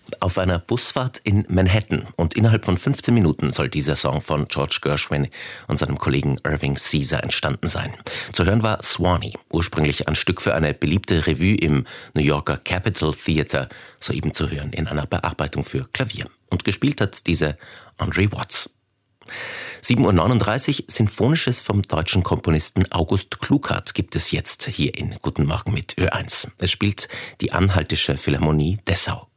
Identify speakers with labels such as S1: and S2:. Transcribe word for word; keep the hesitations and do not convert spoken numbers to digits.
S1: auf einer Busfahrt in Manhattan. Und innerhalb von fünfzehn Minuten soll dieser Song von George Gershwin und seinem Kollegen Irving Caesar entstanden sein. Zu hören war Swanee, ursprünglich ein Stück für eine beliebte Revue im New Yorker Capitol Theater, soeben zu hören in einer Bearbeitung für Klavier. Und gespielt hat diese Andre Watts. sieben Uhr neununddreißig, Sinfonisches vom deutschen Komponisten August Klughardt gibt es jetzt hier in Guten Morgen mit Ö eins. Es spielt die Anhaltische Philharmonie Dessau.